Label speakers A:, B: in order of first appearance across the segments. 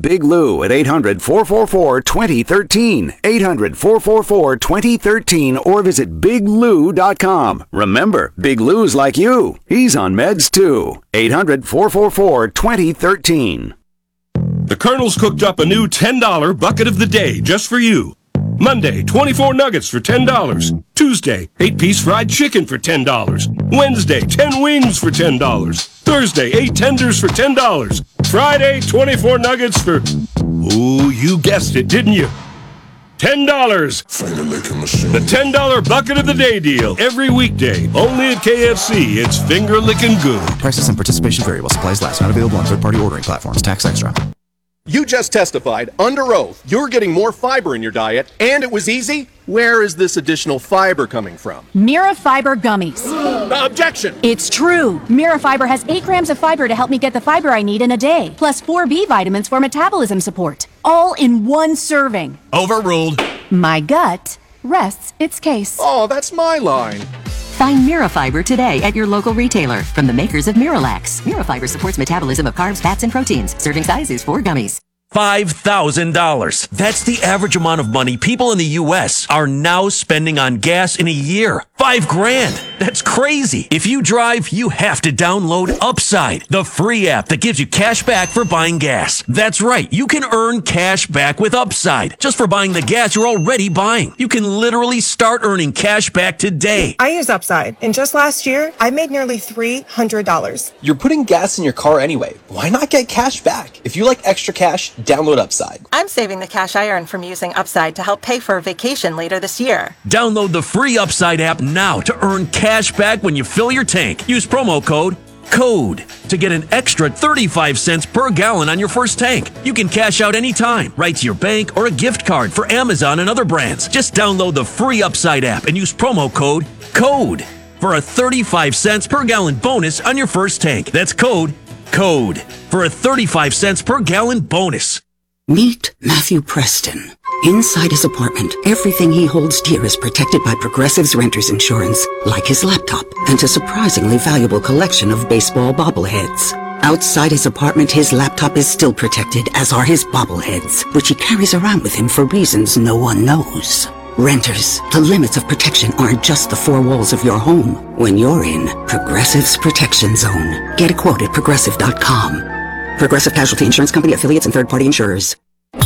A: Big Lou at 800-444-2013. 800-444-2013 or visit biglou.com. Remember, Big Lou's like you. He's on meds too. 800-444-2013.
B: The Colonel's cooked up a new $10 bucket of the day just for you. Monday, 24 nuggets for $10. Tuesday, 8-piece fried chicken for $10. Wednesday, 10 wings for $10. Thursday, 8 tenders for $10. Friday, 24 nuggets for... Ooh, you guessed it, didn't you? $10. The $10 bucket of the day deal. Every weekday. Only at KFC. It's finger licking good.
C: Prices and participation vary while supplies last. Not available on third-party ordering platforms. Tax extra.
D: You just testified under oath you're getting more fiber in your diet, and it was easy. Where is this additional fiber coming from?
E: Mirafiber gummies.
D: Objection!
E: It's true. Mirafiber has 8 grams of fiber to help me get the fiber I need in a day, plus 4 B vitamins for metabolism support. All in one serving.
F: Overruled.
E: My gut rests its case.
D: Oh, that's my line.
G: Find Mirafiber today at your local retailer from the makers of Miralax. Mirafiber supports metabolism of carbs, fats, and proteins. Serving size is 4 gummies.
F: $5,000. That's the average amount of money people in the U.S. are now spending on gas in a year. $5,000. That's crazy. If you drive, you have to download Upside, the free app that gives you cash back for buying gas. That's right. You can earn cash back with Upside just for buying the gas you're already buying. You can literally start earning cash back today.
H: I use Upside, and just last year, I made nearly $300.
I: You're putting gas in your car anyway. Why not get cash back? If you like extra cash, download Upside.
H: I'm saving the cash I earn from using Upside to help pay for a vacation later this year.
F: Download the free Upside app now to earn cash back when you fill your tank. Use promo code CODE to get an extra 35 cents per gallon on your first tank. You can cash out anytime, right to your bank or a gift card for Amazon and other brands. Just download the free Upside app and use promo code CODE for a 35 cents per gallon bonus on your first tank. That's code CODE for a 35 cents per gallon bonus.
J: Meet Matthew Preston. Inside his apartment, everything he holds dear is protected by Progressive's renter's insurance, like his laptop and a surprisingly valuable collection of baseball bobbleheads. Outside his apartment, his laptop is still protected, as are his bobbleheads, which he carries around with him for reasons no one knows. Renters, the limits of protection aren't just the 4 walls of your home. When you're in Progressive's Protection Zone, get a quote at Progressive.com. Progressive Casualty Insurance Company, affiliates, and third-party insurers.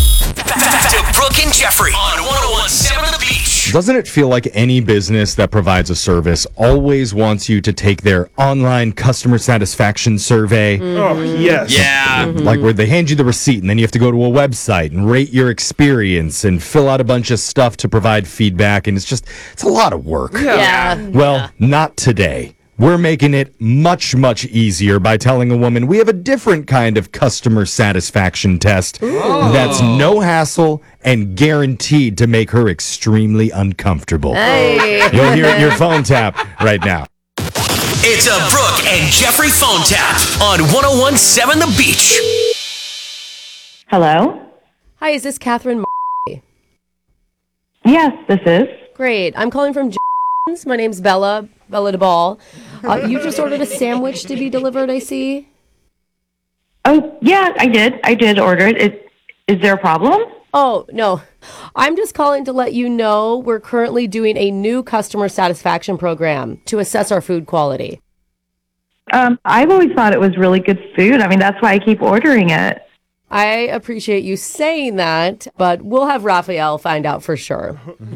K: Back to Brooke and Jeffrey on 101.7 The Beach.
L: Doesn't it feel like any business that provides a service always wants you to take their online customer satisfaction survey?
D: Oh, yes.
F: Yeah.
L: Like where they hand you the receipt and then you have to go to a website and rate your experience and fill out a bunch of stuff to provide feedback. And it's a lot of work.
M: Yeah.
L: Well, not today. We're making it much, much easier by telling a woman we have a different kind of customer satisfaction test that's no hassle and guaranteed to make her extremely uncomfortable.
M: Hey.
L: You'll hear it in your phone tap right now.
K: It's a Brooke and Jeffrey phone tap on 101.7 The Beach.
M: Hello?
N: Hi, is this Catherine?
M: Yes, this is.
N: Great. I'm calling from Jones. My name's Bella DeBall. You just ordered a sandwich to be delivered, I see.
M: Oh, yeah, I did. I did order it. Is there a problem?
N: Oh, no. I'm just calling to let you know we're currently doing a new customer satisfaction program to assess our food quality.
M: I've always thought it was really good food. I mean, that's why I keep ordering it.
N: I appreciate you saying that, but we'll have Raphael find out for sure.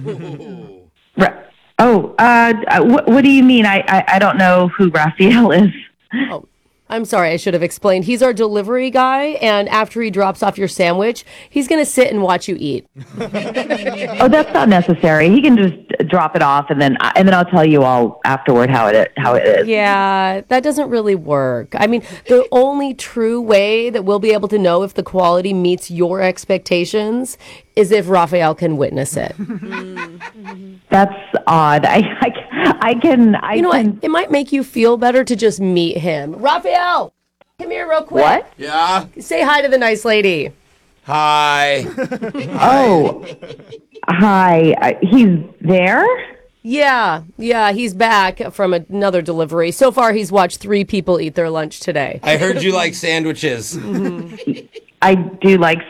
M: What do you mean? I don't know who Raphael is.
N: Oh, I'm sorry. I should have explained. He's our delivery guy, and after he drops off your sandwich, he's going to sit and watch you eat.
M: Oh, that's not necessary. He can just drop it off, and then I'll tell you all afterward how it is.
N: Yeah, that doesn't really work. I mean, the only true way that we'll be able to know if the quality meets your expectations is if Raphael can witness it.
M: That's odd. I can.
N: You know what? It might make you feel better to just meet him. Raphael, come here real quick.
M: What?
O: Yeah?
N: Say hi to the nice lady.
O: Hi.
M: Oh, hi. He's there?
N: Yeah, he's back from another delivery. So far, he's watched 3 people eat their lunch today.
O: I heard you like sandwiches.
M: I do like